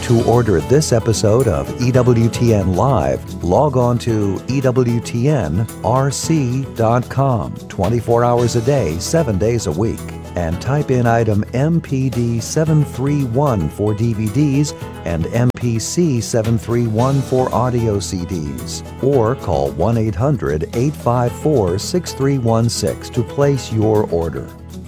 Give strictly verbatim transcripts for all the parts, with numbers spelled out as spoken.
To order this episode of E W T N Live, log on to E W T N R C dot com twenty-four hours a day, seven days a week, and type in item M P D seven three one for D V Ds and M P C seven three one for audio C Ds. Or call one eight hundred eight five four six three one six to place your order.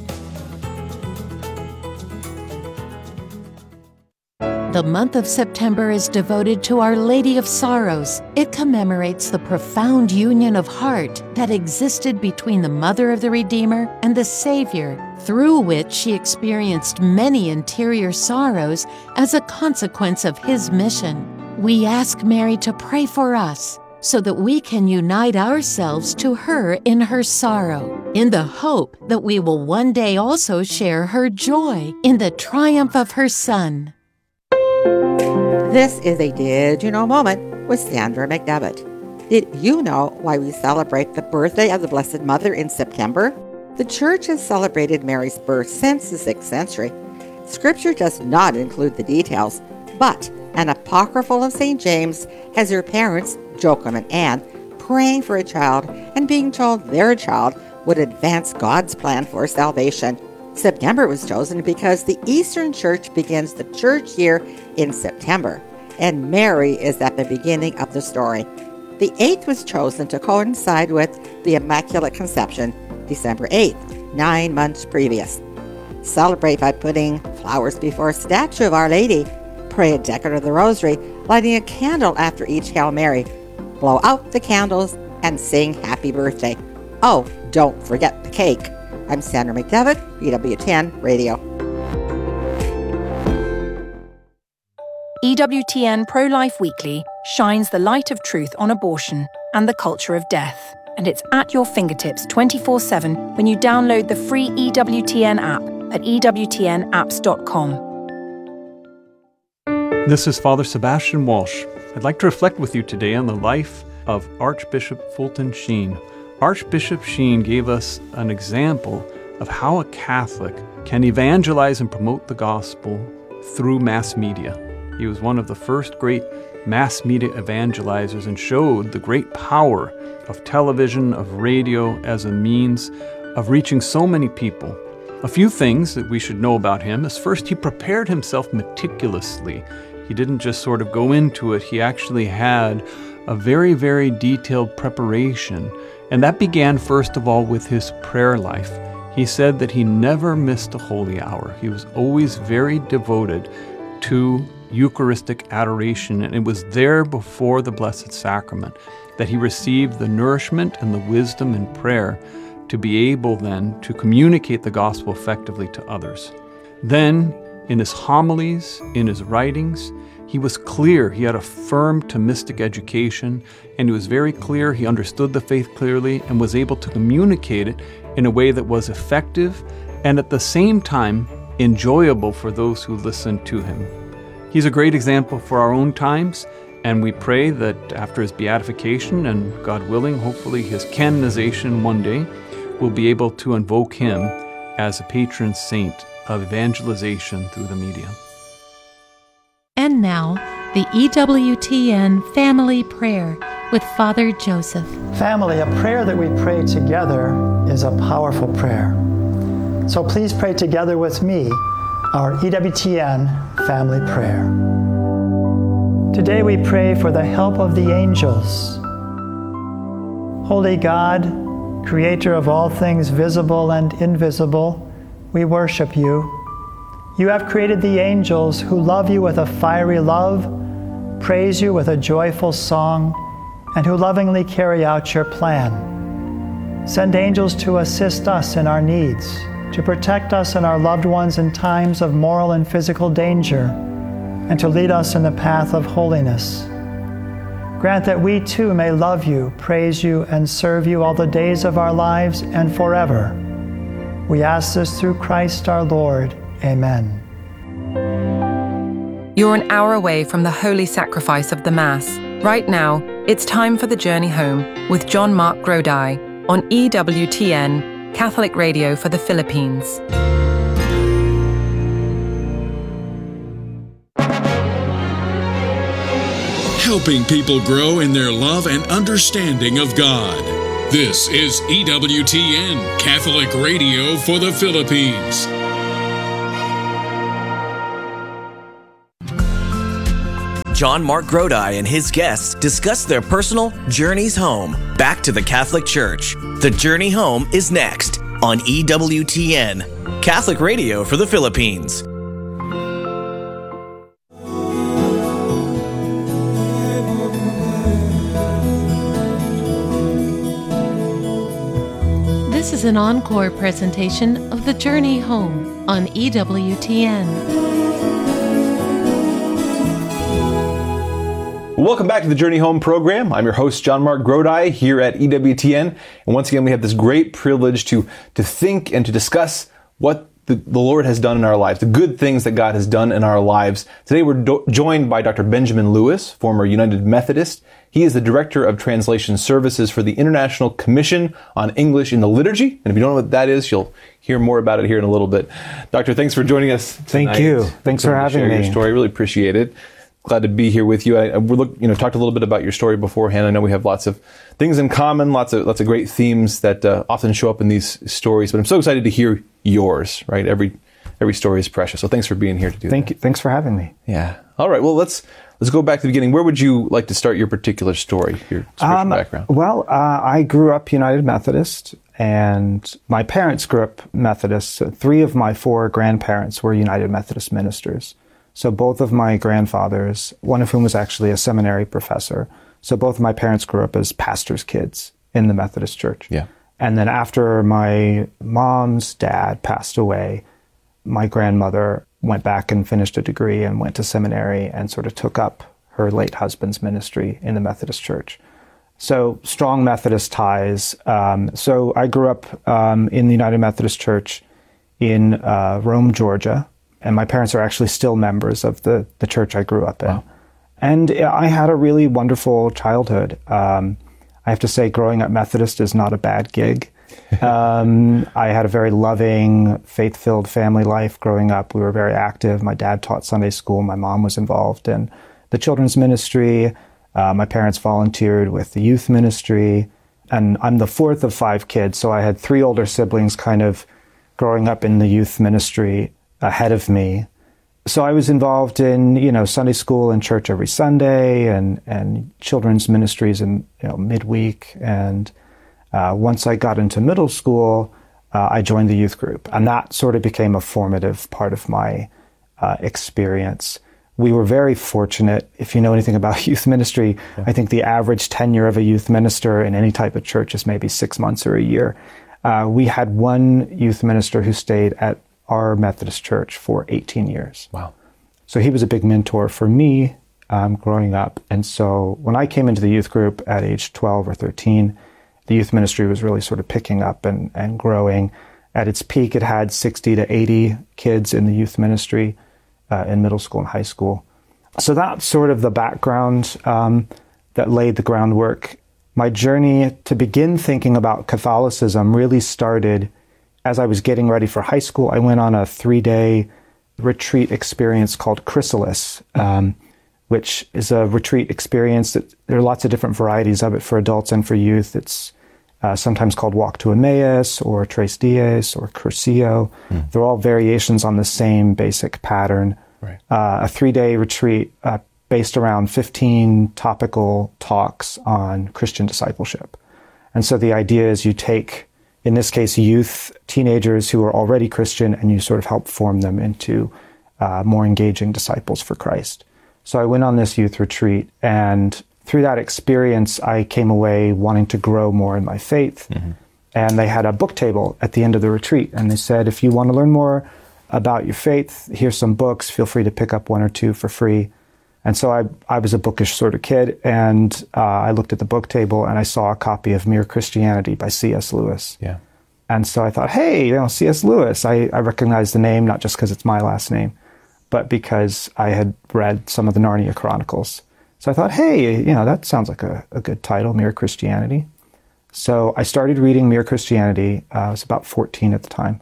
The month of September is devoted to Our Lady of Sorrows. It commemorates the profound union of heart that existed between the Mother of the Redeemer and the Savior, through which she experienced many interior sorrows as a consequence of His mission. We ask Mary to pray for us so that we can unite ourselves to her in her sorrow, in the hope that we will one day also share her joy in the triumph of her Son. This is a Did You Know moment with Sandra McDevitt. Did you know why we celebrate the birthday of the Blessed Mother in September? The Church has celebrated Mary's birth since the sixth century. Scripture does not include the details, but an apocryphal of Saint James has her parents, Joachim and Anne, praying for a child and being told their child would advance God's plan for salvation. September was chosen because the Eastern Church begins the church year in September, and Mary is at the beginning of the story. The eighth was chosen to coincide with the Immaculate Conception, December eighth, nine months previous. Celebrate by putting flowers before a statue of Our Lady, pray a decade of the Rosary, lighting a candle after each Hail Mary, blow out the candles, and sing Happy Birthday. Oh, don't forget the cake. I'm Sandra McDevitt, E W T N Radio. E W T N Pro-Life Weekly shines the light of truth on abortion and the culture of death. And it's at your fingertips twenty-four seven when you download the free E W T N app at E W T N apps dot com. This is Father Sebastian Walsh. I'd like to reflect with you today on the life of Archbishop Fulton Sheen. Archbishop Sheen gave us an example of how a Catholic can evangelize and promote the gospel through mass media. He was one of the first great mass media evangelizers and showed the great power of television, of radio as a means of reaching so many people. A few things that we should know about him is, first, he prepared himself meticulously. He didn't just sort of go into it. He actually had a very, very detailed preparation. And that began, first of all, with his prayer life. He said that he never missed a holy hour. He was always very devoted to Eucharistic adoration, and it was there before the Blessed Sacrament that he received the nourishment and the wisdom in prayer to be able then to communicate the gospel effectively to others. Then, in his homilies, in his writings, he was clear. He had a firm Thomistic education, and he was very clear. He understood the faith clearly and was able to communicate it in a way that was effective and at the same time enjoyable for those who listened to him. He's a great example for our own times, and we pray that after his beatification and, God willing, hopefully his canonization one day, we'll be able to invoke him as a patron saint of evangelization through the media. And now, the E W T N Family Prayer with Father Joseph. Family, a prayer that we pray together is a powerful prayer. So please pray together with me our E W T N Family Prayer. Today we pray for the help of the angels. Holy God, Creator of all things visible and invisible, we worship you. You have created the angels who love you with a fiery love, praise you with a joyful song, and who lovingly carry out your plan. Send angels to assist us in our needs, to protect us and our loved ones in times of moral and physical danger, and to lead us in the path of holiness. Grant that we too may love you, praise you, and serve you all the days of our lives and forever. We ask this through Christ our Lord. Amen. You're an hour away from the holy sacrifice of the Mass. Right now, it's time for the journey home with John Mark Grodi on E W T N, Catholic Radio for the Philippines. helping people grow in their love and understanding of God. This is E W T N, Catholic Radio for the Philippines. John Mark Grodi and his guests discuss their personal journeys home, back to the Catholic Church. The Journey Home is next on E W T N, Catholic Radio for the Philippines. This is an encore presentation of The Journey Home on E W T N. Welcome back to the Journey Home program. I'm your host, John Mark Grodi, here at E W T N. And once again, we have this great privilege to, to think and to discuss what the, the Lord has done in our lives, the good things that God has done in our lives. Today, we're do- joined by Doctor Benjamin Lewis, former United Methodist. He is the Director of Translation Services for the International Commission on English in the Liturgy. And if you don't know what that is, you'll hear more about it here in a little bit. Doctor, thanks for joining us tonight. Thank you. Thanks for having share me. Your story. I really appreciate it. Glad to be here with you. I, I we look, you know, talked a little bit about your story beforehand. I know we have lots of things in common, lots of lots of great themes that uh, often show up in these stories. But I'm so excited to hear yours. Right, every every story is precious. So thanks for being here to do Thank that. you. Thanks for having me. Yeah. All right. Well, let's let's go back to the beginning. Where would you like to start your particular story, your spiritual Um, background? well, uh, I grew up United Methodist, and my parents grew up Methodist. So three of my four grandparents were United Methodist ministers. So both of my grandfathers, one of whom was actually a seminary professor. So both of my parents grew up as pastors' kids in the Methodist Church. Yeah. And then after my mom's dad passed away, my grandmother went back and finished a degree and went to seminary and sort of took up her late husband's ministry in the Methodist Church. So strong Methodist ties. Um, so I grew up um, in the United Methodist Church in uh, Rome, Georgia. And my parents are actually still members of the, the church I grew up in. Wow. And I had a really wonderful childhood. Um, I have to say, growing up Methodist is not a bad gig. um, I had a very loving, faith-filled family life growing up. We were very active. My dad taught Sunday school. My mom was involved in the children's ministry. Uh, my parents volunteered with the youth ministry. And I'm the fourth of five kids, so I had three older siblings kind of growing up in the youth ministry ahead of me. So I was involved in, you know, Sunday school and church every Sunday, and, and children's ministries in, you know, midweek. And uh, once I got into middle school, uh, I joined the youth group. And that sort of became a formative part of my uh, experience. We were very fortunate. If you know anything about youth ministry, yeah. I think the average tenure of a youth minister in any type of church is maybe six months or a year. Uh, we had one youth minister who stayed at our Methodist church for eighteen years. Wow. So he was a big mentor for me um, growing up. And so when I came into the youth group at age twelve or thirteen, the youth ministry was really sort of picking up and, and growing. At its peak, it had sixty to eighty kids in the youth ministry uh, in middle school and high school. So that's sort of the background um, that laid the groundwork. My journey to begin thinking about Catholicism really started as I was getting ready for high school. I went on a three-day retreat experience called Chrysalis, um, which is a retreat experience that there are lots of different varieties of it for adults and for youth. It's uh, sometimes called Walk to Emmaus or Tres Dias or Cursillo. Mm. They're all variations on the same basic pattern. Right. Uh, a three-day retreat uh, based around fifteen topical talks on Christian discipleship. And so the idea is you take, in this case, youth, teenagers who are already Christian, and you sort of help form them into uh, more engaging disciples for Christ. So I went on this youth retreat, and through that experience, I came away wanting to grow more in my faith. Mm-hmm. And they had a book table at the end of the retreat, and they said, if you want to learn more about your faith, here's some books, feel free to pick up one or two for free. And so I, I was a bookish sort of kid, and uh, I looked at the book table and I saw a copy of Mere Christianity by C S Lewis. Yeah. And so I thought, hey, you know, C S Lewis, I, I recognize the name, not just because it's my last name, but because I had read some of the Narnia Chronicles. So I thought, hey, you know, that sounds like a, a good title, Mere Christianity. So I started reading Mere Christianity. Uh, I was about fourteen at the time.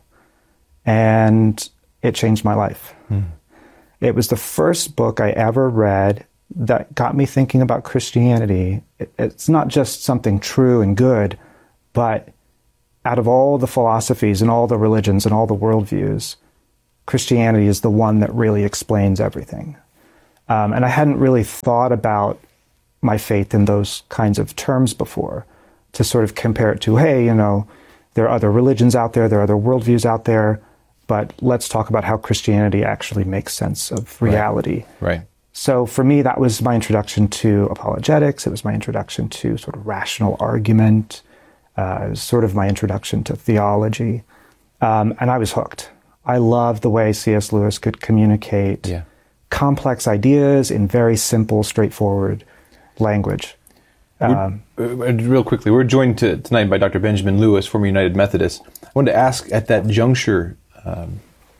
And it changed my life. Mm. It was the first book I ever read that got me thinking about Christianity. It, it's not just something true and good, but out of all the philosophies and all the religions and all the worldviews, Christianity is the one that really explains everything. Um, and I hadn't really thought about my faith in those kinds of terms before, to sort of compare it to, hey, you know, there are other religions out there, there are other worldviews out there, but let's talk about how Christianity actually makes sense of reality. Right. right. So for me, that was my introduction to apologetics. It was my introduction to sort of rational argument. Uh, it was sort of my introduction to theology. Um, and I was hooked. I loved the way C S Lewis could communicate yeah. complex ideas in very simple, straightforward language. Um, Real quickly, we're joined to, tonight by Doctor Benjamin Lewis, former United Methodist. I wanted to ask at that juncture um,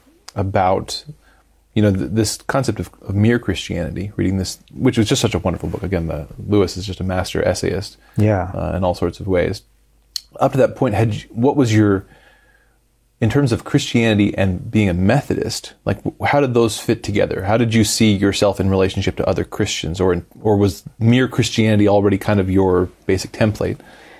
about, you know, th- this concept of, of mere Christianity, reading this, which was just such a wonderful book. Again, the, Lewis is just a master essayist yeah. uh, in all sorts of ways. Up to that point, had you, what was your, in terms of Christianity and being a Methodist, like how did those fit together? How did you see yourself in relationship to other Christians, or in, or was mere Christianity already kind of your basic template?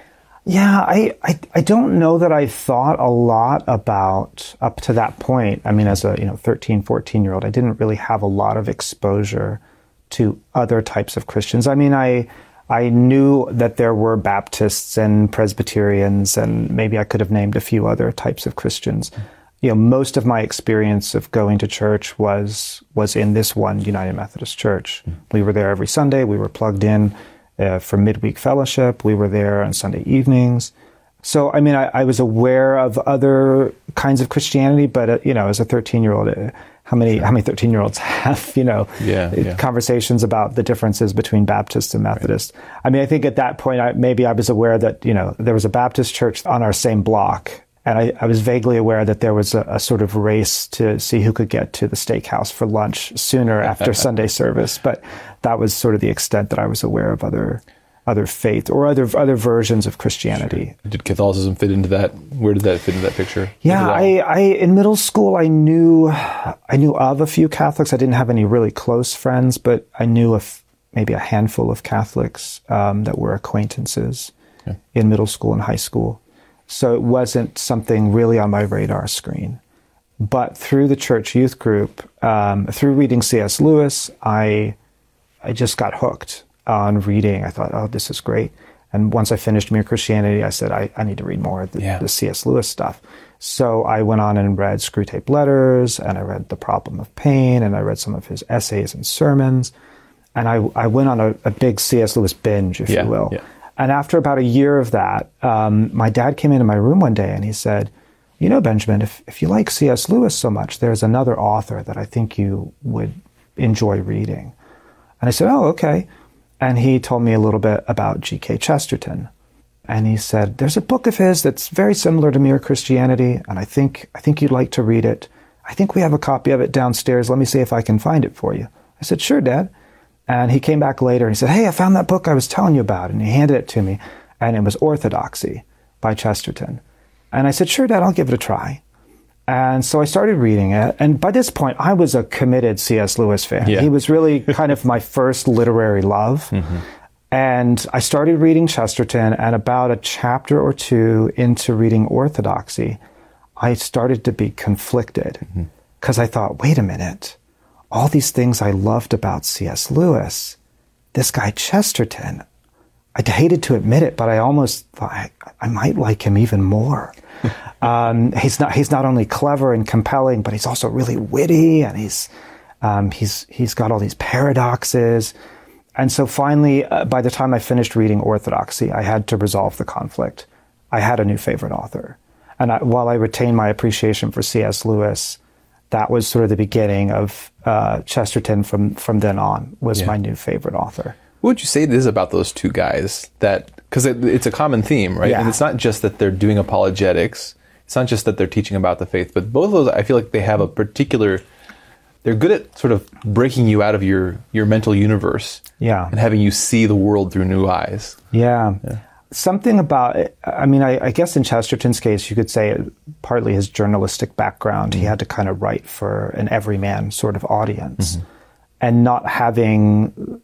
Yeah, I, I I don't know that I thought a lot about up to that point. I mean, as a you know thirteen, fourteen year old, I didn't really have a lot of exposure to other types of Christians. I mean, I I knew that there were Baptists and Presbyterians, and maybe I could have named a few other types of Christians. You know, most of my experience of going to church was was in this one United Methodist Church. Mm. We were there every Sunday. We were plugged in uh, for midweek fellowship. We were there on Sunday evenings. So, I mean, I, I was aware of other kinds of Christianity, but uh, you know, as a thirteen-year-old, uh, how many how many thirteen-year-olds have you know yeah, yeah. conversations about the differences between Baptist and Methodist? Right. I mean, I think at that point, I, maybe I was aware that you know there was a Baptist church on our same block, and I, I was vaguely aware that there was a, a sort of race to see who could get to the steakhouse for lunch sooner after Sunday service. But that was sort of the extent that I was aware of other. other faith or other other versions of Christianity. Sure. Did Catholicism fit into that? Where did that fit into that picture? Yeah, I, I in middle school I knew I knew of a few Catholics. I didn't have any really close friends, but I knew of maybe a handful of Catholics um, that were acquaintances okay. in middle school and high school. So it wasn't something really on my radar screen. But through the church youth group, um, through reading C S Lewis, I I just got hooked on reading. I thought, oh, this is great. And once I finished Mere Christianity, I said, I, I need to read more of the, yeah. the C S Lewis stuff. So I went on and read Screwtape Letters, and I read The Problem of Pain, and I read some of his essays and sermons. And I, I went on a, a big C S Lewis binge, if yeah, you will. Yeah. And after about a year of that, um, my dad came into my room one day and he said, you know, Benjamin, if, if you like C S Lewis so much, there's another author that I think you would enjoy reading. And I said, oh, okay. And he told me a little bit about G K Chesterton. And he said, there's a book of his that's very similar to Mere Christianity, and I think I think you'd like to read it. I think we have a copy of it downstairs. Let me see if I can find it for you. I said, sure, Dad. And he came back later and he said, hey, I found that book I was telling you about. And he handed it to me, and it was Orthodoxy by Chesterton. And I said, sure, Dad, I'll give it a try. And so I started reading it. And by this point, I was a committed C S Lewis fan. Yeah. He was really kind of my first literary love. Mm-hmm. And I started reading Chesterton, and about a chapter or two into reading Orthodoxy, I started to be conflicted because mm-hmm. I thought, wait a minute, all these things I loved about C S Lewis, this guy Chesterton, I hated to admit it, but I almost thought I, I might like him even more. um, he's not he's not only clever and compelling, but he's also really witty, and he's um, he's he's got all these paradoxes. And so finally, uh, by the time I finished reading Orthodoxy, I had to resolve the conflict. I had a new favorite author. And I, while I retained my appreciation for C S Lewis, that was sort of the beginning of uh, Chesterton from, from then on, was yeah. my new favorite author. What would you say it is about those two guys that, because it, it's a common theme, right? Yeah. And it's not just that they're doing apologetics. It's not just that they're teaching about the faith, but both of those, I feel like they have a particular, they're good at sort of breaking you out of your, your mental universe. Yeah. And having you see the world through new eyes. Yeah. yeah. Something about it, I mean, I, I guess in Chesterton's case, you could say partly his journalistic background. Mm-hmm. He had to kind of write for an everyman sort of audience. Mm-hmm. And not having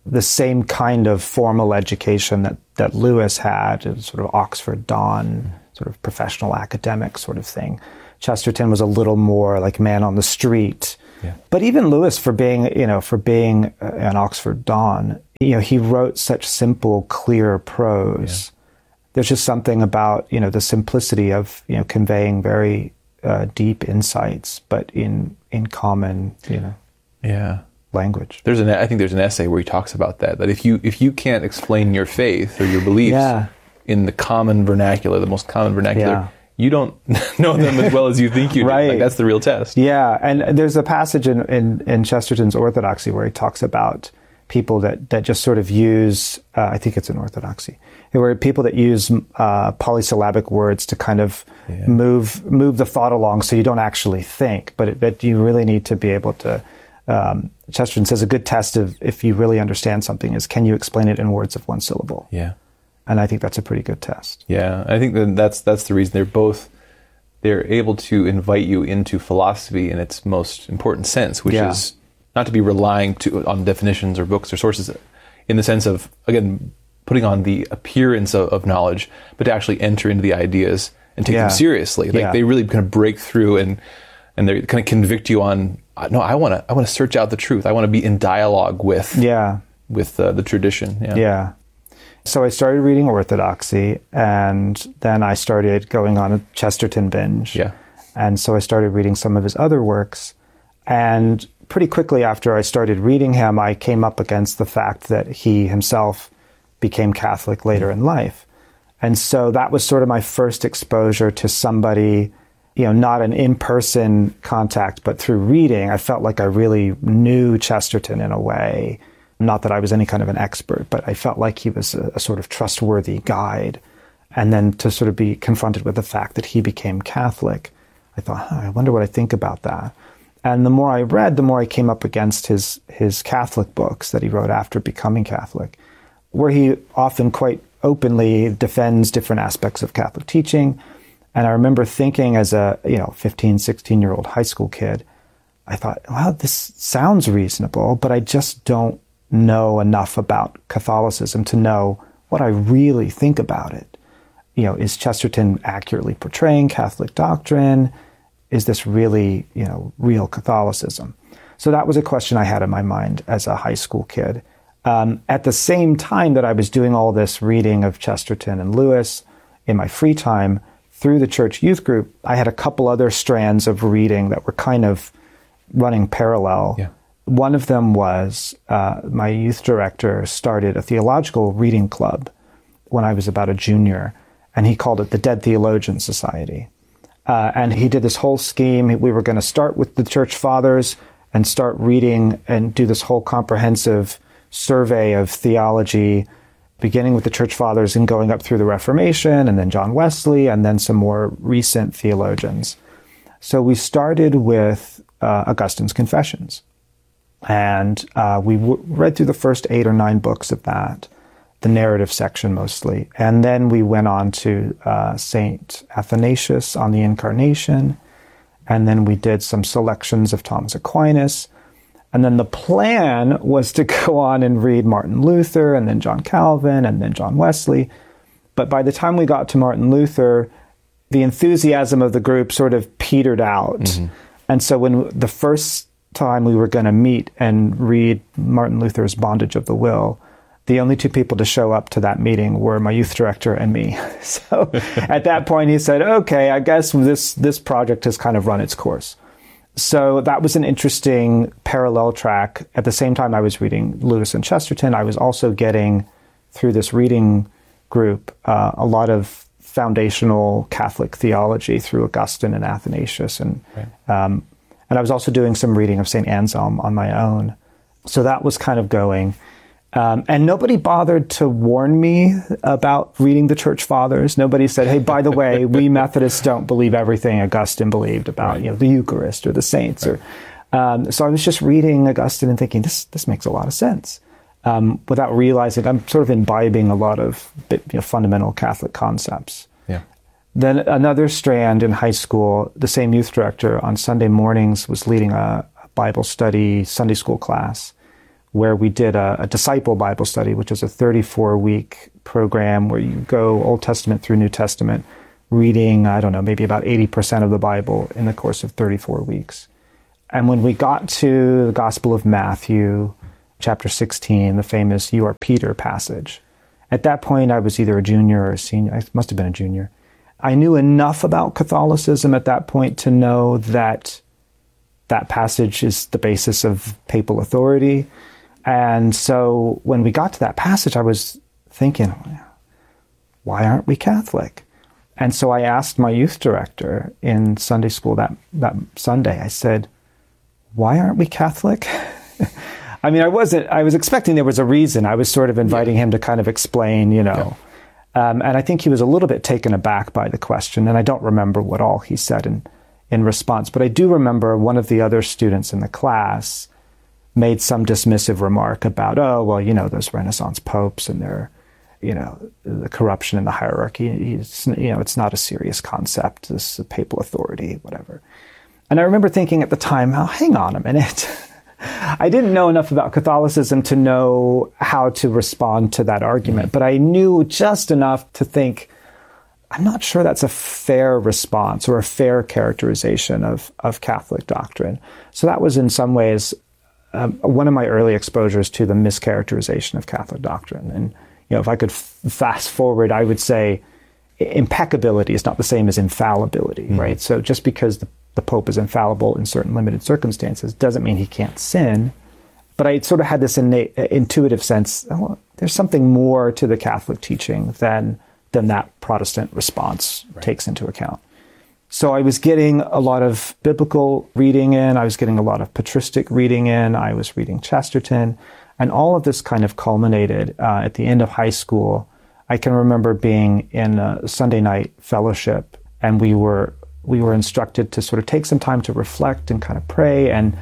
the same kind of formal education that, that Lewis had, sort of Oxford Don, sort of professional academic sort of thing. Chesterton was a little more like man on the street. Yeah. But even Lewis, for being, you know, for being an Oxford Don, you know, he wrote such simple, clear prose. Yeah. There's just something about, you know, the simplicity of, you know, conveying very uh, deep insights, but in in common, you know, yeah, language. There's an I think there's an essay where he talks about that. That if you if you can't explain your faith or your beliefs yeah. in the common vernacular, the most common vernacular. Yeah. You don't know them as well as you think you do. Right. Like, that's the real test. Yeah, and there's a passage in, in, in Chesterton's Orthodoxy where he talks about people that, that just sort of use, uh, I think it's in Orthodoxy, where people that use uh, polysyllabic words to kind of yeah. move move the thought along so you don't actually think, but it, but you really need to be able to, um, Chesterton says a good test of if you really understand something is can you explain it in words of one syllable? Yeah. And I think that's a pretty good test. Yeah, I think that that's that's the reason they're both they're able to invite you into philosophy in its most important sense, which yeah. is not to be relying to on definitions or books or sources, in the sense of again putting on the appearance of, of knowledge, but to actually enter into the ideas and take yeah. them seriously. Like yeah. they really kind of break through and and they kind of convict you on. No, I want to I want to search out the truth. I want to be in dialogue with yeah with uh, the tradition. Yeah. yeah. So I started reading Orthodoxy, and then I started going on a Chesterton binge. Yeah. And so I started reading some of his other works. And pretty quickly after I started reading him, I came up against the fact that he himself became Catholic later in life. And so that was sort of my first exposure to somebody, you know, not an in-person contact, but through reading. I felt like I really knew Chesterton in a way. Not that I was any kind of an expert, but I felt like he was a, a sort of trustworthy guide. And then to sort of be confronted with the fact that he became Catholic, I thought, huh, I wonder what I think about that. And the more I read, the more I came up against his, his Catholic books that he wrote after becoming Catholic, where he often quite openly defends different aspects of Catholic teaching. And I remember thinking as a, you know, fifteen, sixteen-year-old high school kid, I thought, well, this sounds reasonable, but I just don't know enough about Catholicism to know what I really think about it. You know, is Chesterton accurately portraying Catholic doctrine? Is this really, you know, real Catholicism? So that was a question I had in my mind as a high school kid. Um, at the same time that I was doing all this reading of Chesterton and Lewis in my free time through the church youth group, I had a couple other strands of reading that were kind of running parallel. Yeah. One of them was uh, my youth director started a theological reading club when I was about a junior, and he called it the Dead Theologian Society. Uh, and he did this whole scheme. We were going to start with the church fathers and start reading and do this whole comprehensive survey of theology, beginning with the church fathers and going up through the Reformation, and then John Wesley, and then some more recent theologians. So we started with uh, Augustine's Confessions. And uh, we w- read through the first eight or nine books of that, the narrative section mostly. And then we went on to uh, Saint Athanasius on the Incarnation. And then we did some selections of Thomas Aquinas. And then the plan was to go on and read Martin Luther, and then John Calvin, and then John Wesley. But by the time we got to Martin Luther, the enthusiasm of the group sort of petered out. Mm-hmm. And so when the first time we were going to meet and read Martin Luther's Bondage of the Will, the only two people to show up to that meeting were my youth director and me. So at that point he said, okay, I guess this this project has kind of run its course. So that was an interesting parallel track. At the same time I was reading Lewis and Chesterton, I was also getting, through this reading group, uh, a lot of foundational Catholic theology through Augustine and Athanasius, and right. um, And I was also doing some reading of Saint Anselm on my own. So that was kind of going. Um, and nobody bothered to warn me about reading the Church Fathers. Nobody said, hey, by the way, we Methodists don't believe everything Augustine believed about right. you know, the Eucharist or the saints. Right. Or um, So I was just reading Augustine and thinking, this this makes a lot of sense. Um, without realizing I'm sort of imbibing a lot of you know, fundamental Catholic concepts. Yeah. Then another strand in high school, the same youth director on Sunday mornings was leading a, a Bible study Sunday school class where we did a, a disciple Bible study, which is a thirty-four week program where you go Old Testament through New Testament, reading, I don't know, maybe about eighty percent of the Bible in the course of thirty-four weeks. And when we got to the Gospel of Matthew, chapter sixteen, the famous "You are Peter" passage, at that point I was either a junior or a senior. I must have been a junior. I knew enough about Catholicism at that point to know that that passage is the basis of papal authority. And so when we got to that passage, I was thinking, why aren't we Catholic? And so I asked my youth director in Sunday school that, that Sunday, I said, why aren't we Catholic? I mean, I wasn't, I was expecting there was a reason. I was sort of inviting yeah. him to kind of explain, you know. Yeah. Um, and I think he was a little bit taken aback by the question. And I don't remember what all he said in, in response. But I do remember one of the other students in the class made some dismissive remark about, oh, well, you know, those Renaissance popes and their, you know, the corruption in the hierarchy. It's, you know, it's not a serious concept, this papal authority, whatever. And I remember thinking at the time, oh, hang on a minute. I didn't know enough about Catholicism to know how to respond to that argument, but I knew just enough to think, I'm not sure that's a fair response or a fair characterization of, of Catholic doctrine. So that was in some ways um, one of my early exposures to the mischaracterization of Catholic doctrine. And, you know, if I could f- fast forward, I would say impeccability is not the same as infallibility, mm-hmm. right? So just because the the Pope is infallible in certain limited circumstances doesn't mean he can't sin. But I sort of had this innate, uh, intuitive sense, oh, there's something more to the Catholic teaching than, than that Protestant response right. takes into account. So I was getting a lot of biblical reading in, I was getting a lot of patristic reading in, I was reading Chesterton, and all of this kind of culminated uh, at the end of high school. I can remember being in a Sunday night fellowship, and we were we were instructed to sort of take some time to reflect and kind of pray, and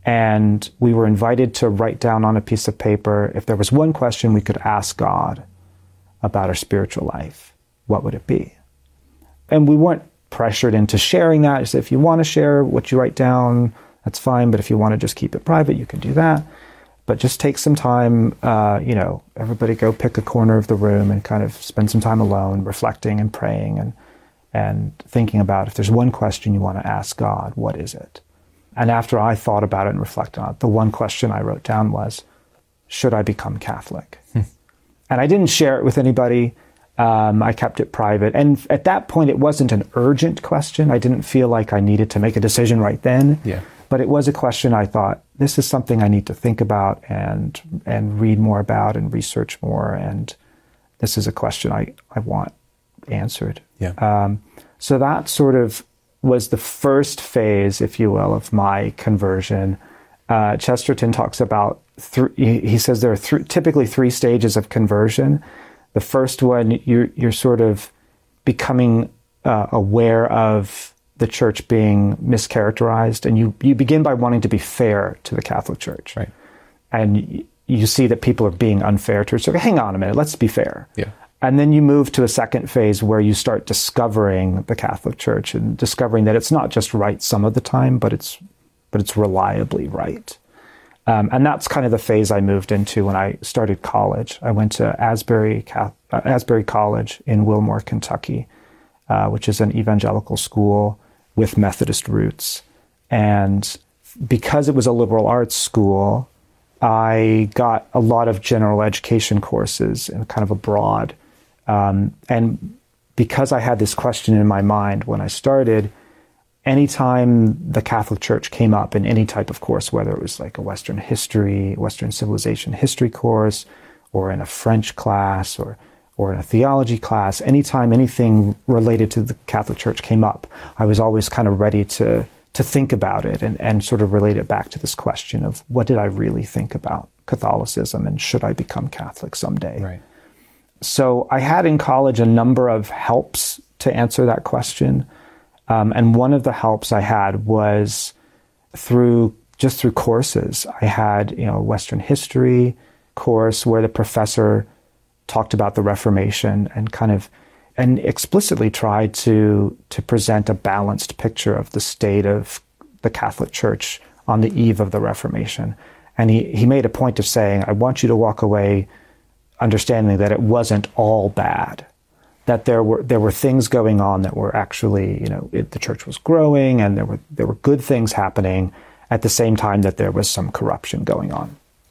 and we were invited to write down on a piece of paper, if there was one question we could ask God about our spiritual life, what would it be? And we weren't pressured into sharing that. Just if you want to share what you write down, that's fine, but if you want to just keep it private, you can do that. But just take some time, uh, you know, everybody go pick a corner of the room and kind of spend some time alone, reflecting and praying and and thinking about if there's one question you want to ask God, what is it? And after I thought about it and reflected on it, the one question I wrote down was, should I become Catholic? Hmm. And I didn't share it with anybody. Um, I kept it private. And at that point, it wasn't an urgent question. I didn't feel like I needed to make a decision right then. Yeah. But it was a question I thought, this is something I need to think about and and read more about and research more. And this is a question I, I want answered. Yeah. Um, so that sort of was the first phase, if you will, of my conversion. Uh, Chesterton talks about, th- he says there are th- typically three stages of conversion. The first one, you're, you're sort of becoming uh, aware of the church being mischaracterized, and you, you begin by wanting to be fair to the Catholic Church. Right. And y- you see that people are being unfair to it. So hang on a minute, let's be fair. Yeah. And then you move to a second phase where you start discovering the Catholic Church and discovering that it's not just right some of the time, but it's but it's reliably right. Um, and that's kind of the phase I moved into when I started college. I went to Asbury, uh, Asbury College in Wilmore, Kentucky, uh, which is an evangelical school with Methodist roots. And because it was a liberal arts school, I got a lot of general education courses in kind of a broad. Um, and because I had this question in my mind when I started, anytime the Catholic Church came up in any type of course, whether it was like a Western history, Western civilization history course, or in a French class, or or in a theology class, anytime anything related to the Catholic Church came up, I was always kind of ready to to think about it and, and sort of relate it back to this question of what did I really think about Catholicism and should I become Catholic someday? Right. So I had in college a number of helps to answer that question. Um, and one of the helps I had was through just through courses. I had, you know, a Western history course where the professor talked about the Reformation and kind of and explicitly tried to to present a balanced picture of the state of the Catholic Church on the eve of the Reformation. And he, he made a point of saying, I want you to walk away understanding that it wasn't all bad, that there were there were things going on that were actually, you know, it, the church was growing and there were there were good things happening at the same time that there was some corruption going on.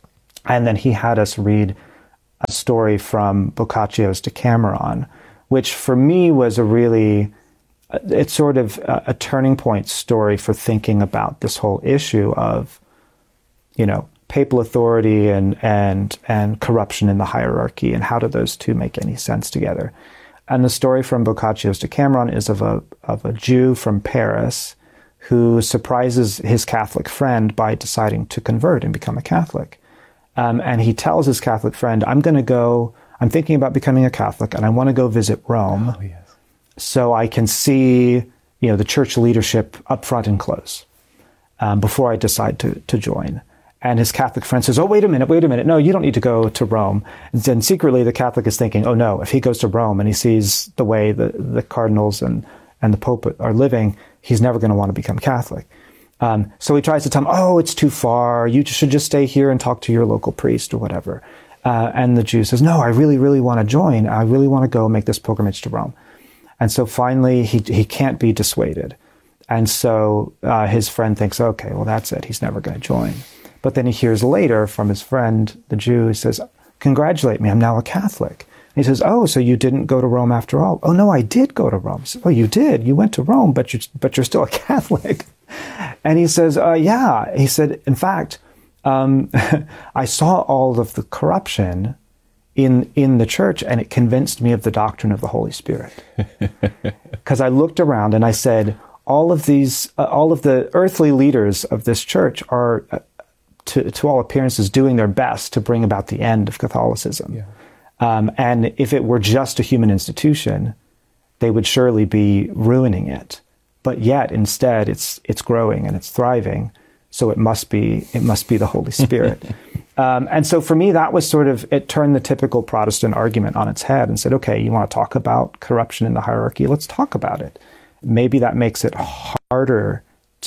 And then he had us read a story from Boccaccio's Decameron, which for me was a really, it's sort of a, a turning point story for thinking about this whole issue of, you know, papal authority and and and corruption in the hierarchy, and how do those two make any sense together? And the story from Boccaccio's Decameron is of a of a Jew from Paris who surprises his Catholic friend by deciding to convert and become a Catholic. Um, and he tells his Catholic friend, I'm going to go, I'm thinking about becoming a Catholic, and I want to go visit Rome, oh, yes. so I can see, you know, the church leadership up front and close um, before I decide to, to join. And his Catholic friend says, oh, wait a minute, wait a minute. No, you don't need to go to Rome. And then secretly the Catholic is thinking, oh no, if he goes to Rome and he sees the way the, the cardinals and, and the Pope are living, he's never going to want to become Catholic. Um, so he tries to tell him, oh, it's too far. You should just stay here and talk to your local priest or whatever. Uh, and the Jew says, no, I really, really want to join. I really want to go make this pilgrimage to Rome. And so finally he he can't be dissuaded. And so uh, his friend thinks, okay, well, that's it. He's never going to join. But then he hears later from his friend, the Jew, he says, congratulate me, I'm now a Catholic. And he says, oh, so you didn't go to Rome after all? Oh, no, I did go to Rome. He says, oh, you did? You went to Rome, but you're, but you're still a Catholic. And he says, uh, yeah. He said, in fact, um, I saw all of the corruption in in the church, and it convinced me of the doctrine of the Holy Spirit. Because I looked around and I said, all of these, uh, all of the earthly leaders of this church are, uh, to, to all appearances, doing their best to bring about the end of Catholicism. Yeah. Um, and if it were just a human institution, they would surely be ruining it. But yet, instead, it's it's growing and it's thriving. So it must be it must be the Holy Spirit. um, and so for me, that was sort of, it turned the typical Protestant argument on its head and said, okay, you want to talk about corruption in the hierarchy? Let's talk about it. Maybe that makes it harder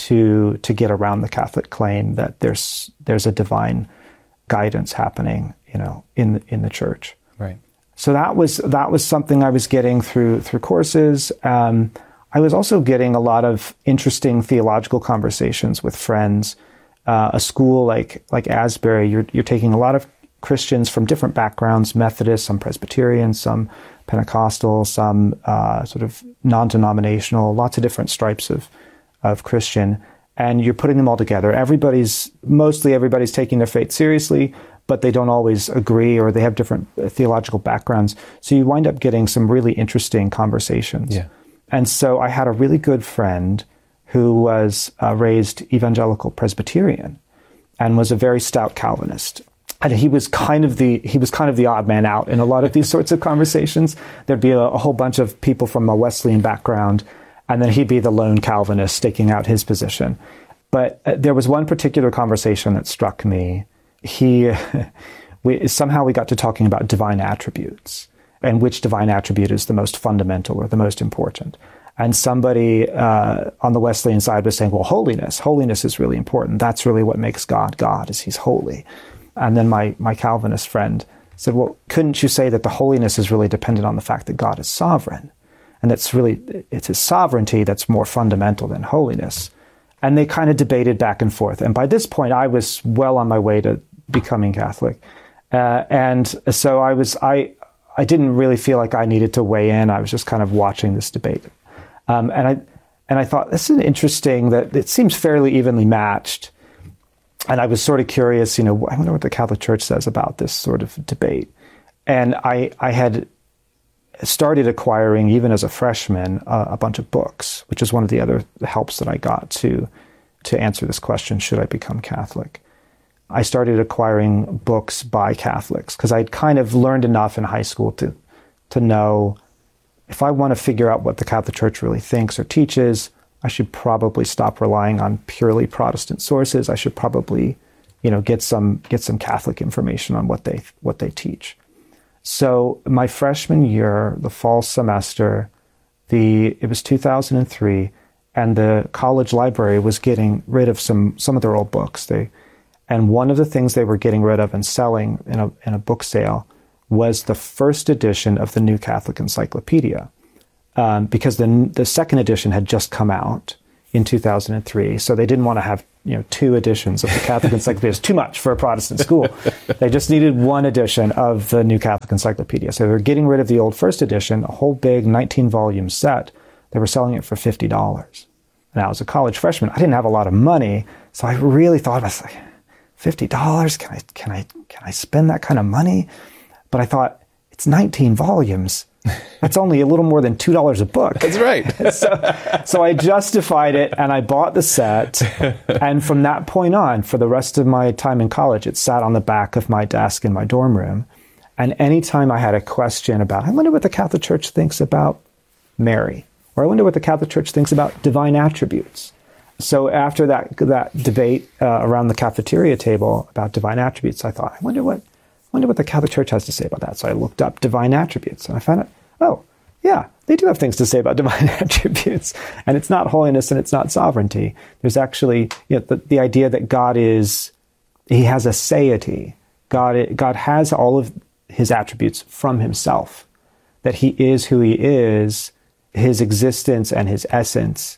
to to get around the Catholic claim that there's there's a divine guidance happening, you know, in the, in the church. Right. So that was that was something I was getting through through courses. Um, I was also getting a lot of interesting theological conversations with friends. Uh, a school like like Asbury, you're you're taking a lot of Christians from different backgrounds: Methodist, some Presbyterian, some Pentecostal, some uh, sort of non-denominational, lots of different stripes of of Christian, and you're putting them all together. Everybody's mostly everybody's taking their faith seriously, but they don't always agree, or they have different theological backgrounds. So you wind up getting some really interesting conversations. Yeah. And so I had a really good friend who was uh, raised evangelical Presbyterian and was a very stout Calvinist. And he was kind of the he was kind of the odd man out in a lot of these sorts of conversations. There'd be a, a whole bunch of people from a Wesleyan background, and then he'd be the lone Calvinist staking out his position. But uh, there was one particular conversation that struck me. He, we, somehow we got to talking about divine attributes and which divine attribute is the most fundamental or the most important. And somebody uh, on the Wesleyan side was saying, well, holiness, holiness is really important. That's really what makes God God, is he's holy. And then my, my Calvinist friend said, well, couldn't you say that the holiness is really dependent on the fact that God is sovereign? And that's really, it's his sovereignty that's more fundamental than holiness. And they kind of debated back and forth. And by this point, I was well on my way to becoming Catholic. Uh, and so I was, I, I didn't really feel like I needed to weigh in. I was just kind of watching this debate. Um, and I, and I thought, this is interesting that it seems fairly evenly matched. And I was sort of curious, you know, I wonder what the Catholic Church says about this sort of debate. And I, I had started acquiring, even as a freshman, uh, a bunch of books, which is one of the other helps that I got to to answer this question, should I become Catholic? I started acquiring books by Catholics because I'd kind of learned enough in high school to to know if I want to figure out what the Catholic Church really thinks or teaches, I should probably stop relying on purely Protestant sources. I should probably, you know, get some get some Catholic information on what they what they teach. So my freshman year, the fall semester, the it was two thousand three, and the college library was getting rid of some some of their old books. They And one of the things they were getting rid of and selling in a, in a book sale was the first edition of the New Catholic Encyclopedia, um, because the, the second edition had just come out in two thousand three. So they didn't want to have, you know, two editions of the Catholic Encyclopedia. It's too much for a Protestant school. They just needed one edition of the New Catholic Encyclopedia. So they were getting rid of the old first edition, a whole big nineteen volume set. They were selling it for fifty dollars. Now, as a college freshman, I didn't have a lot of money, so I really thought, I was like, fifty dollars? Can I, can I, can I spend that kind of money? But I thought, it's nineteen volumes. That's only a little more than two dollars a book. That's right. so, so I justified it, and I bought the set. And from that point on, for the rest of my time in college, it sat on the back of my desk in my dorm room. And anytime I had a question about, I wonder what the Catholic Church thinks about Mary, or I wonder what the Catholic Church thinks about divine attributes. So after that that debate uh, around the cafeteria table about divine attributes, I thought, I wonder what I wonder what the Catholic Church has to say about that. So I looked up divine attributes, and I found out, oh, yeah, they do have things to say about divine attributes. And it's not holiness and it's not sovereignty. There's actually, you know, the, the idea that God is, he has a satiety. God, God has all of his attributes from himself, that he is who he is, his existence and his essence.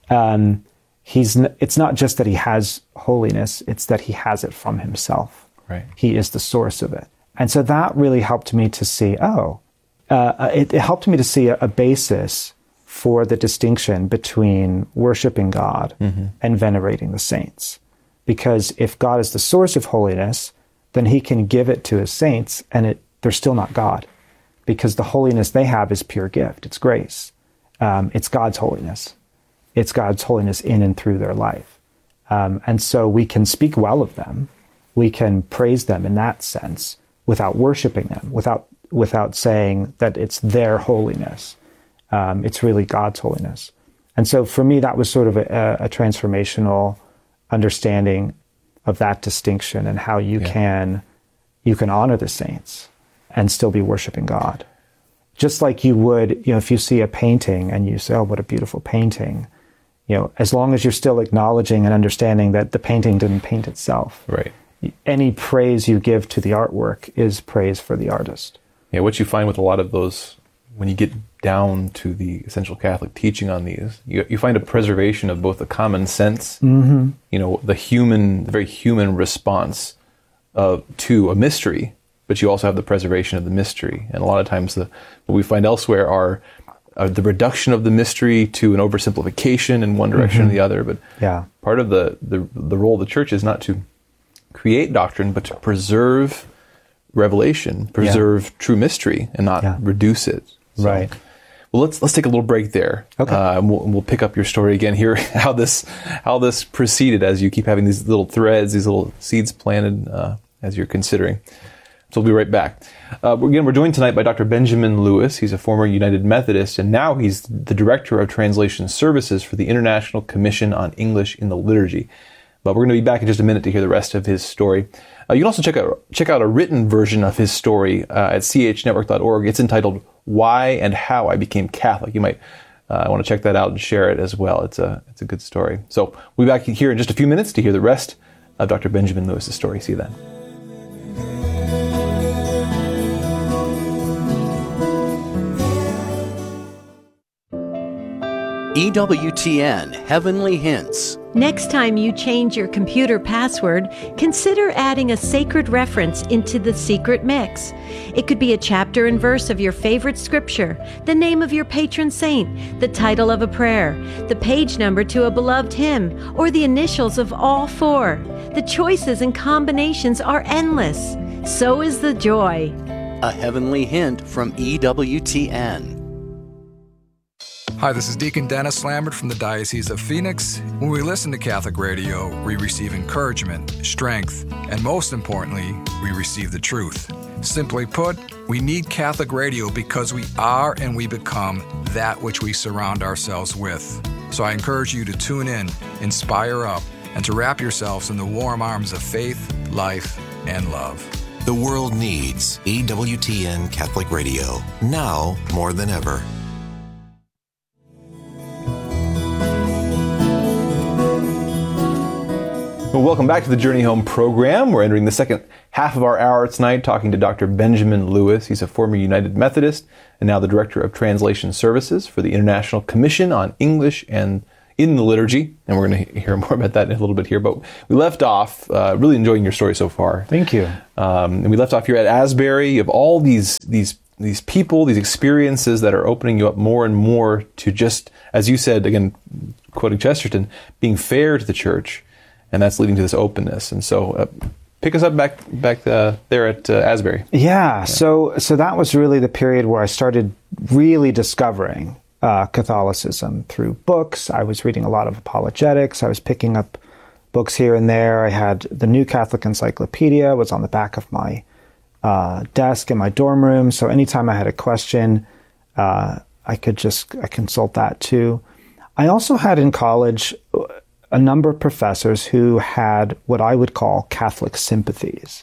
Um, he's n- it's not just that he has holiness, it's that he has it from himself. Right. He is the source of it. And so that really helped me to see, oh, uh, it, it helped me to see a, a basis for the distinction between worshiping God mm-hmm. and venerating the saints. Because if God is the source of holiness, then he can give it to his saints, and it they're still not God. Because the holiness they have is pure gift. It's grace. Um, it's God's holiness. It's God's holiness in and through their life. Um, and so we can speak well of them. We can praise them in that sense without worshiping them, without without saying that it's their holiness. Um, it's really God's holiness. And so for me, that was sort of a, a transformational understanding of that distinction and how you yeah. can you can honor the saints and still be worshiping God. Just like you would, you know, if you see a painting and you say, oh, what a beautiful painting, you know, as long as you're still acknowledging and understanding that the painting didn't paint itself. Right. Any praise you give to the artwork is praise for the artist. Yeah, what you find with a lot of those, when you get down to the essential Catholic teaching on these, you, you find a preservation of both the common sense, mm-hmm. you know, the human, the very human response uh, to a mystery, but you also have the preservation of the mystery. And a lot of times the what we find elsewhere are uh, the reduction of the mystery to an oversimplification in one direction mm-hmm. or the other. But yeah. part of the, the, the role of the church is not to create doctrine, but to preserve revelation, preserve yeah. true mystery, and not yeah. reduce it. So, right. Well, let's let's take a little break there. Okay. Uh, and we'll, we'll pick up your story again here, how this how this proceeded as you keep having these little threads, these little seeds planted uh, as you're considering. So we'll be right back. Uh, again, we're joined tonight by Doctor Benjamin Lewis. He's a former United Methodist, and now he's the Director of Translation Services for the International Commission on English in the Liturgy. But we're going to be back in just a minute to hear the rest of his story. Uh, you can also check out check out a written version of his story uh, at c h network dot org. It's entitled "Why and How I Became Catholic." You might uh, want to check that out and share it as well. It's a it's a good story. So we'll be back here in just a few minutes to hear the rest of Doctor Benjamin Lewis's story. See you then. E W T N Heavenly Hints. Next time you change your computer password, consider adding a sacred reference into the secret mix. It could be a chapter and verse of your favorite scripture, the name of your patron saint, the title of a prayer, the page number to a beloved hymn, or the initials of all four. The choices and combinations are endless. So is the joy. A heavenly hint from E W T N. Hi, this is Deacon Dennis Lambert from the Diocese of Phoenix. When we listen to Catholic radio, we receive encouragement, strength, and most importantly, we receive the truth. Simply put, we need Catholic radio because we are and we become that which we surround ourselves with. So I encourage you to tune in, inspire up, and to wrap yourselves in the warm arms of faith, life, and love. The world needs E W T N Catholic Radio, now more than ever. Well, welcome back to the Journey Home program. We're entering the second half of our hour tonight talking to Doctor Benjamin Lewis. He's a former United Methodist and now the Director of Translation Services for the International Commission on English and in the Liturgy. And we're going to hear more about that in a little bit here. But we left off, uh, really enjoying your story so far. Thank you. Um, and we left off here at Asbury. You have all these these these people, these experiences that are opening you up more and more to just, as you said, again, quoting Chesterton, being fair to the church. And that's leading to this openness. And so uh, pick us up back back uh, there at uh, Asbury. Yeah, yeah, so so that was really the period where I started really discovering uh, Catholicism through books. I was reading a lot of apologetics. I was picking up books here and there. I had the New Catholic Encyclopedia was on the back of my uh, desk in my dorm room. So anytime I had a question, uh, I could just I consult that too. I also had in college a number of professors who had what I would call Catholic sympathies,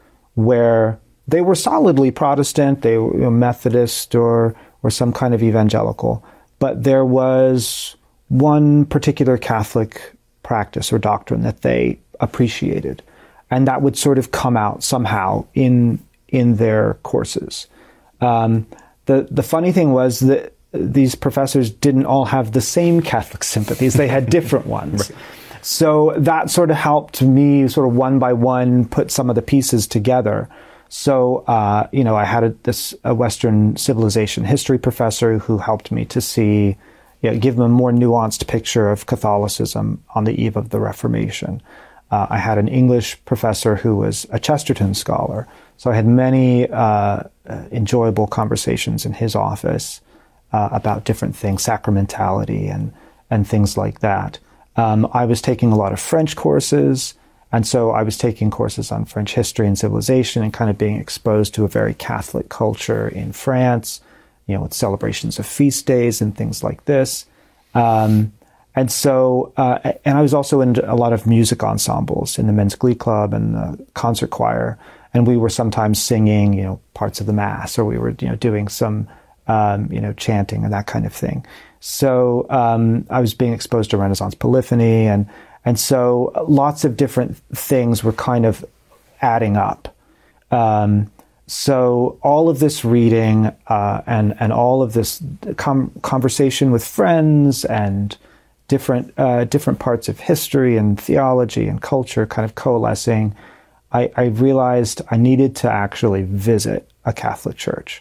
where they were solidly Protestant, they were, you know, Methodist or or some kind of evangelical, but there was one particular Catholic practice or doctrine that they appreciated, and that would sort of come out somehow in in their courses. Um, the the funny thing was that these professors didn't all have the same Catholic sympathies. They had different ones. Right. So that sort of helped me sort of one by one put some of the pieces together. So, uh, you know, I had a, this a Western civilization history professor who helped me to see, you know, give them a more nuanced picture of Catholicism on the eve of the Reformation. Uh, I had an English professor who was a Chesterton scholar. So I had many uh, enjoyable conversations in his office Uh, about different things, sacramentality and and things like that. Um, I was taking a lot of French courses, and so I was taking courses on French history and civilization and kind of being exposed to a very Catholic culture in France, you know, with celebrations of feast days and things like this. Um, and so, uh, and I was also in a lot of music ensembles in the Men's Glee Club and the concert choir, and we were sometimes singing, you know, parts of the Mass, or we were, you know, doing some Um, you know, chanting and that kind of thing. So um, I was being exposed to Renaissance polyphony, and and so lots of different things were kind of adding up. Um, so all of this reading uh, and and all of this com- conversation with friends and different uh, different parts of history and theology and culture kind of coalescing, I, I realized I needed to actually visit a Catholic church.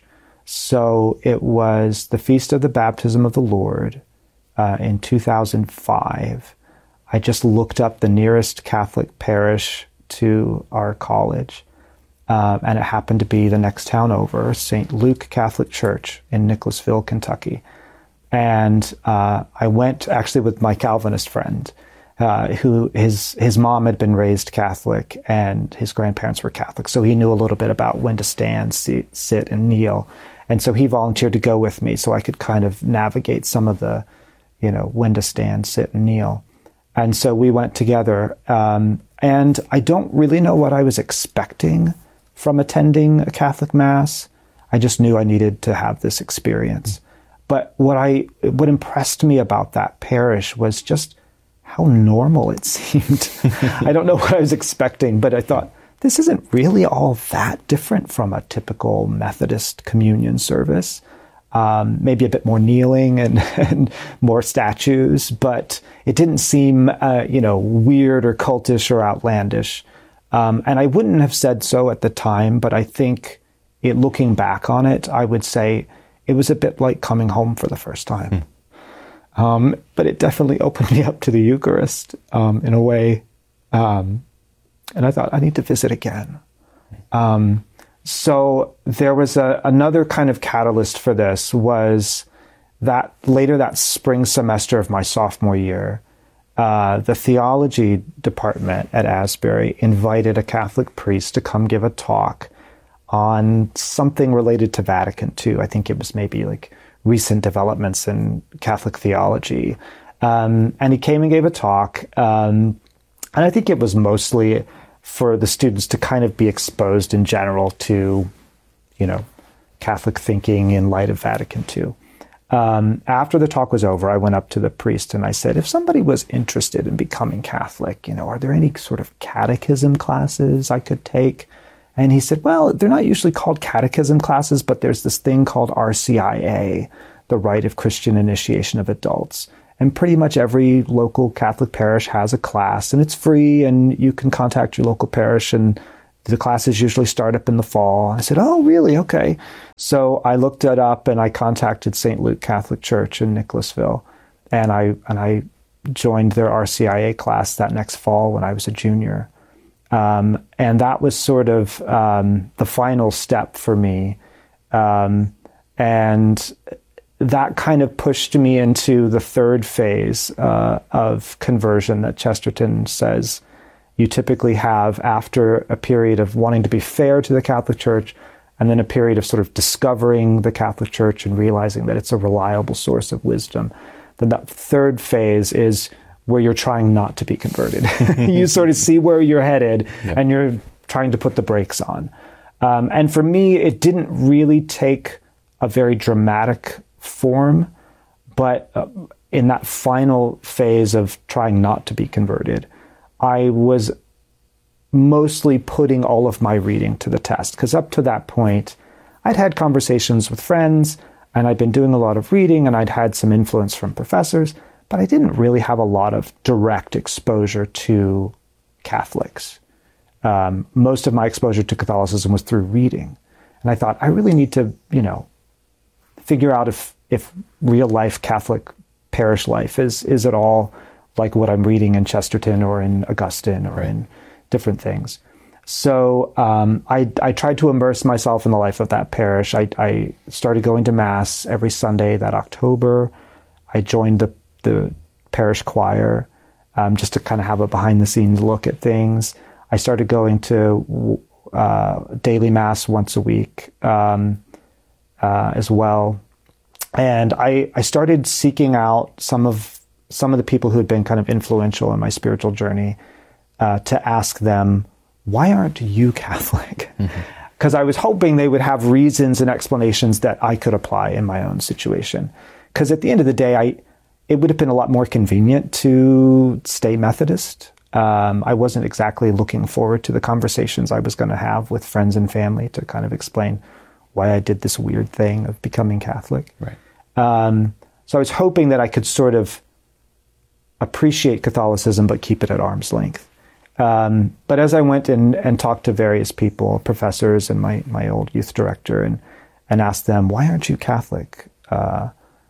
So it was the Feast of the Baptism of the Lord uh, in two thousand five. I just looked up the nearest Catholic parish to our college, uh, and it happened to be the next town over, Saint Luke Catholic Church in Nicholasville, Kentucky. And uh, I went actually with my Calvinist friend, uh, who his his mom had been raised Catholic and his grandparents were Catholic, so he knew a little bit about when to stand, sit, sit and kneel. And so he volunteered to go with me so I could kind of navigate some of the, you know, when to stand, sit, and kneel. And so we went together. Um, and I don't really know what I was expecting from attending a Catholic Mass. I just knew I needed to have this experience. But what I what impressed me about that parish was just how normal it seemed. I don't know what I was expecting, but I thought, this isn't really all that different from a typical Methodist communion service. Um, maybe a bit more kneeling and, and more statues, but it didn't seem, uh, you know, weird or cultish or outlandish. Um, and I wouldn't have said so at the time, but I think it, looking back on it, I would say it was a bit like coming home for the first time. Mm. Um, but it definitely opened me up to the Eucharist um, in a way. Um, And I thought, I need to visit again. Um, so there was a, another kind of catalyst for this was that later that spring semester of my sophomore year, uh, the theology department at Asbury invited a Catholic priest to come give a talk on something related to Vatican Two. I think it was maybe like recent developments in Catholic theology. Um, and he came and gave a talk. Um, and I think it was mostly for the students to kind of be exposed in general to, you know, Catholic thinking in light of Vatican Two. Um, after the talk was over, I went up to the priest and I said, if somebody was interested in becoming Catholic, you know, are there any sort of catechism classes I could take? And he said, well, they're not usually called catechism classes, but there's this thing called R C I A, the Rite of Christian Initiation of Adults. And pretty much every local Catholic parish has a class, and it's free, and you can contact your local parish, and the classes usually start up in the fall. I said, oh, really? Okay. So I looked it up and I contacted Saint Luke Catholic Church in Nicholasville, and I and I joined their R C I A class that next fall when I was a junior. Um, and that was sort of um, the final step for me. Um, and that kind of pushed me into the third phase uh, of conversion that Chesterton says you typically have after a period of wanting to be fair to the Catholic Church, and then a period of sort of discovering the Catholic Church and realizing that it's a reliable source of wisdom. Then that third phase is where you're trying not to be converted. You sort of see where you're headed, yep. and you're trying to put the brakes on. Um, and for me, it didn't really take a very dramatic form, but uh, in that final phase of trying not to be converted, I was mostly putting all of my reading to the test, because up to that point, I'd had conversations with friends, and I'd been doing a lot of reading, and I'd had some influence from professors, but I didn't really have a lot of direct exposure to Catholics. Um, most of my exposure to Catholicism was through reading. And I thought, I really need to, you know, figure out if, if real life Catholic parish life is, is at all like what I'm reading in Chesterton or in Augustine or right. in different things. So um, I, I tried to immerse myself in the life of that parish. I, I started going to Mass every Sunday that October. I joined the, the parish choir um, just to kind of have a behind-the-scenes look at things. I started going to uh, daily Mass once a week um, uh, as well. And I, I started seeking out some of some of the people who had been kind of influential in my spiritual journey uh, to ask them, why aren't you Catholic? Because mm-hmm. I was hoping they would have reasons and explanations that I could apply in my own situation. Because at the end of the day, I it would have been a lot more convenient to stay Methodist. Um, I wasn't exactly looking forward to the conversations I was going to have with friends and family to kind of explain why I did this weird thing of becoming Catholic. Right. Um, so I was hoping that I could sort of appreciate Catholicism but keep it at arm's length. Um, but as I went and, and talked to various people, professors and my, my old youth director, and, and asked them, why aren't you Catholic? Uh,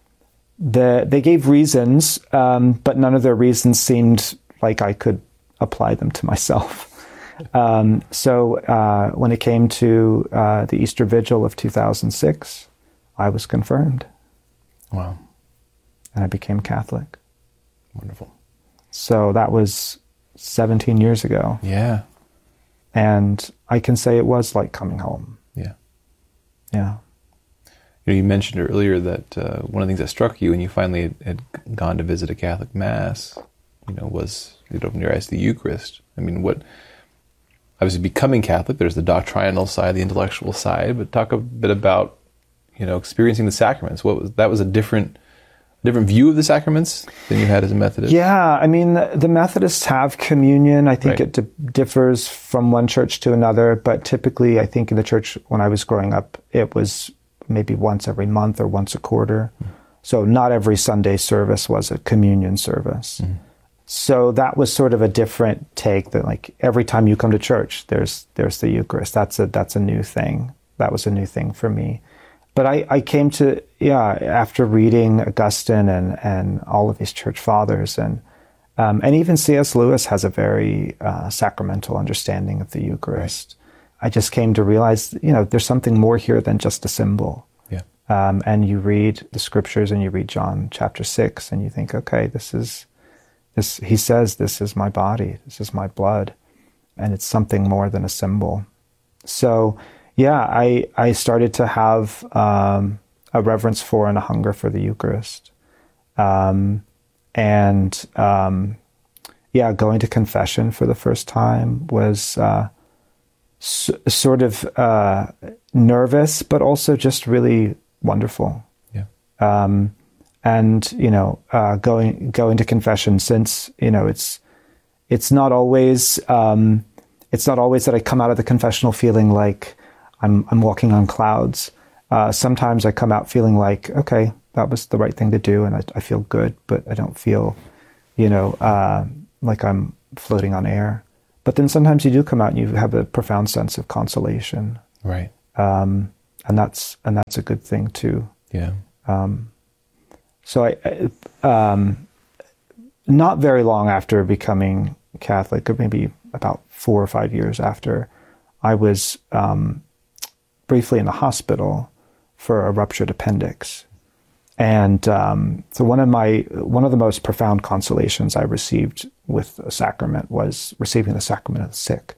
the, they gave reasons, um, but none of their reasons seemed like I could apply them to myself. Um, so uh, when it came to uh, the Easter Vigil of two thousand six, I was confirmed. Wow. And I became Catholic. Wonderful. So that was seventeen years ago. Yeah. And I can say it was like coming home. Yeah. Yeah. You know, you mentioned earlier that uh, one of the things that struck you when you finally had, had gone to visit a Catholic Mass, you know, was it opened your eyes to the Eucharist. I mean, what, obviously becoming Catholic, there's the doctrinal side, the intellectual side, but talk a bit about, you know, experiencing the sacraments. What was, that was a different different view of the sacraments than you had as a Methodist? Yeah, I mean, the, the Methodists have communion. I think right. it di- differs from one church to another, but typically I think in the church when I was growing up, it was maybe once every month or once a quarter. Mm. So not every Sunday service was a communion service. Mm. So that was sort of a different take, that like every time you come to church, there's there's the Eucharist. That's a that's a new thing. That was a new thing for me. But I, I came to, yeah, after reading Augustine and, and all of these church fathers, and um, and even C S Lewis has a very uh, sacramental understanding of the Eucharist. Right. I just came to realize, you know, there's something more here than just a symbol. Yeah. Um, and you read the scriptures and you read John chapter six and you think, okay, this is, this. he says, this is my body, this is my blood, and it's something more than a symbol. So, yeah, I, I started to have um, a reverence for and a hunger for the Eucharist. Um, and, um, yeah, going to confession for the first time was uh, s- sort of uh, nervous, but also just really wonderful. Yeah. Um, and, you know, uh, going, going to confession, since, you know, it's, it's not always, um, it's not always that I come out of the confessional feeling like I'm, I'm walking on clouds. Uh, sometimes I come out feeling like, okay, that was the right thing to do, and I, I feel good, but I don't feel, you know, uh, like I'm floating on air. But then sometimes you do come out and you have a profound sense of consolation. Right. Um, and that's, and that's a good thing too. Yeah. Um, so I, I um, not very long after becoming Catholic, or maybe about four or five years after, I was um, briefly in the hospital for a ruptured appendix. And um, so one of my one of the most profound consolations I received with a sacrament was receiving the sacrament of the sick.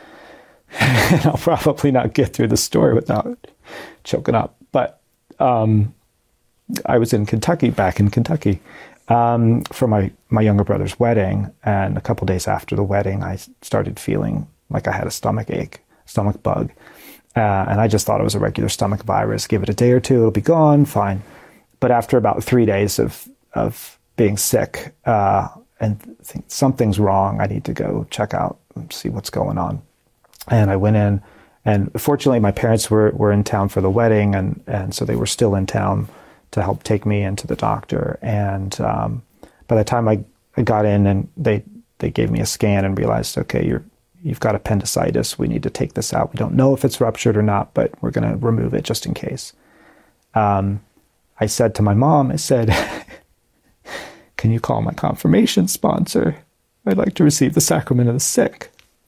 And I'll probably not get through the story without choking up. But um, I was in Kentucky, back in Kentucky, um, for my, my younger brother's wedding. And a couple days after the wedding, I started feeling like I had a stomach ache, stomach bug. Uh, and I just thought it was a regular stomach virus. Give it a day or two, it'll be gone, fine. But after about three days of of being sick, uh, and think something's wrong, I need to go check out and see what's going on. And I went in, and fortunately my parents were, were in town for the wedding, and, and so they were still in town to help take me into the doctor. And um, by the time I, I got in, and they, they gave me a scan and realized, okay, you're, you've got appendicitis, we need to take this out. We don't know if it's ruptured or not, but we're going to remove it just in case. Um, I said to my mom, I said, can you call my confirmation sponsor? I'd like to receive the sacrament of the sick.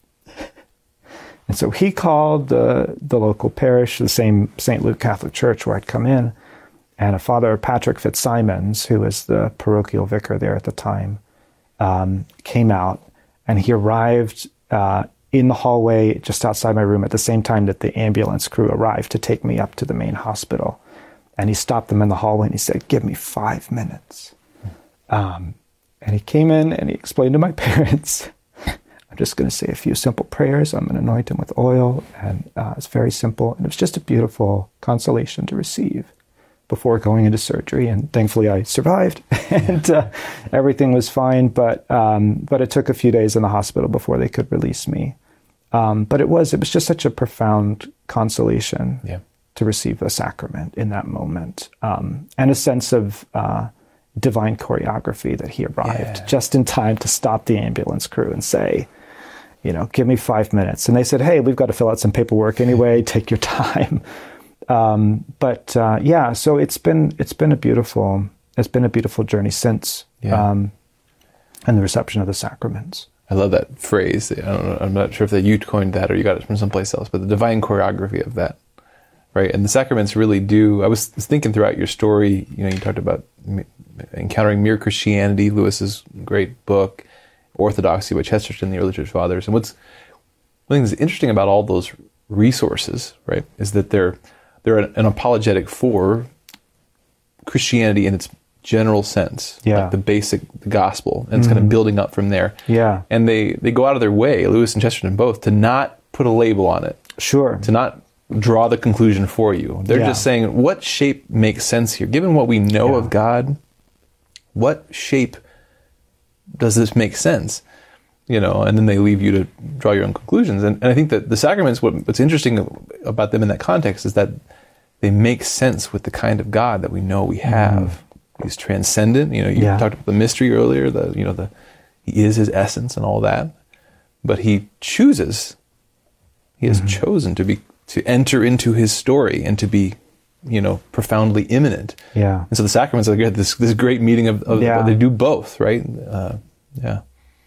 And so he called the, the local parish, the same Saint Luke Catholic Church where I'd come in, and a Father Patrick Fitzsimons, who was the parochial vicar there at the time, um, came out, and he arrived uh, in the hallway just outside my room at the same time that the ambulance crew arrived to take me up to the main hospital. And he stopped them in the hallway and he said, give me five minutes. Um, and he came in and he explained to my parents, I'm just going to say a few simple prayers. I'm going to anoint him with oil. And uh, it's very simple. And it was just a beautiful consolation to receive before going into surgery. And thankfully I survived and uh, everything was fine. But um, but it took a few days in the hospital before they could release me. Um, but it was, it was just such a profound consolation. Yeah. To receive the sacrament in that moment, um, and a sense of uh, divine choreography that he arrived yeah. just in time to stop the ambulance crew and say, you know, give me five minutes. And they said, hey, we've got to fill out some paperwork anyway, take your time. Um, but uh, yeah, so it's been it's been a beautiful it's been a beautiful journey since, yeah. um, and the reception of the sacraments. I love that phrase. I don't know, I'm not sure if that you coined that or you got it from someplace else, but the divine choreography of that. Right, and the sacraments really do. I was thinking throughout your story, you know, you talked about Encountering Mere Christianity, Lewis's great book, Orthodoxy by Chesterton, the early church fathers. And what's one thing that's interesting about all those resources, right, is that they're they're an apologetic for Christianity in its general sense, yeah. like the basic the gospel, and it's mm-hmm. kind of building up from there. Yeah, and they they go out of their way, Lewis and Chesterton both, to not put a label on it. Sure, to not draw the conclusion for you. They're yeah. just saying, what shape makes sense here? Given what we know yeah. of God, what shape does this make sense? You know, and then they leave you to draw your own conclusions. And, and I think that the sacraments, what, what's interesting about them in that context is that they make sense with the kind of God that we know we have. Mm. He's transcendent. You know, you yeah. talked about the mystery earlier, the, you know, the, he is his essence and all that. But he chooses, he has mm-hmm. chosen to be to enter into his story and to be, you know, profoundly immanent. Yeah. And so the sacraments are like this this great meeting of, of yeah. they do both, right? Uh, yeah.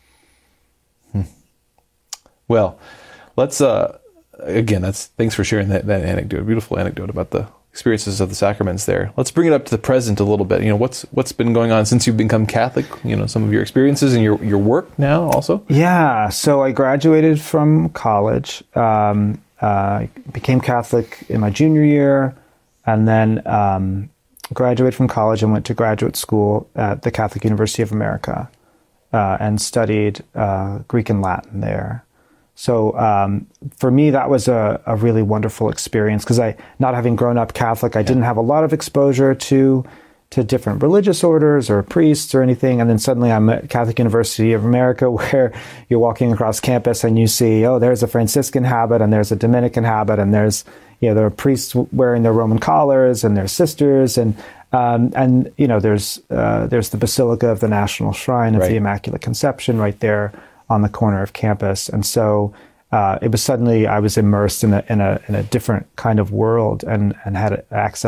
Hmm. Well, let's uh, again. That's thanks for sharing that that anecdote, beautiful anecdote about the experiences of the sacraments there. Let's bring it up to the present a little bit. You know, what's what's been going on since you've become Catholic? You know, some of your experiences and your your work now also. Yeah. So I graduated from college. Um, Uh, became Catholic in my junior year, and then um, graduated from college and went to graduate school at the Catholic University of America uh, and studied uh, Greek and Latin there. So um, for me, that was a, a really wonderful experience because I, not having grown up Catholic, I yeah. didn't have a lot of exposure to to different religious orders or priests or anything. And then suddenly I'm at Catholic University of America, where you're walking across campus and you see, oh, there's a Franciscan habit and there's a Dominican habit and there's, you know, there are priests wearing their Roman collars and there's sisters and um, and you know there's uh, there's the Basilica of the National Shrine of Right. the Immaculate Conception right there on the corner of campus. And so uh, it was suddenly I was immersed in a in a in a different kind of world and and had access